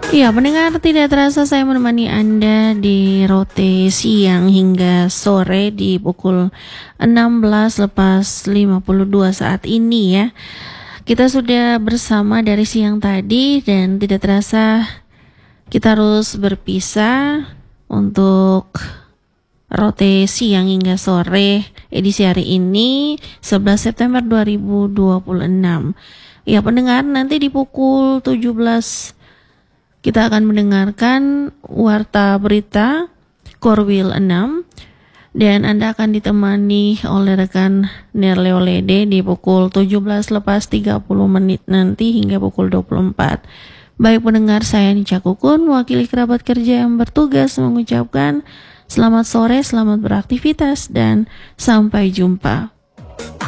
Iya, pendengar, tidak terasa saya menemani Anda di Rote siang hingga sore di pukul 16 lepas 52 saat ini ya. Kita sudah bersama dari siang tadi dan tidak terasa kita harus berpisah untuk Rote siang hingga sore edisi hari ini 11 September 2026. Ya, pendengar, nanti di pukul 17 kita akan mendengarkan Warta Berita Korwil 6 dan Anda akan ditemani oleh rekan Nerleolede di pukul 17 lepas 30 menit nanti hingga pukul 24. Baik pendengar, saya Nica Kukun, mewakili kerabat kerja yang bertugas mengucapkan selamat sore, selamat beraktivitas, dan sampai jumpa.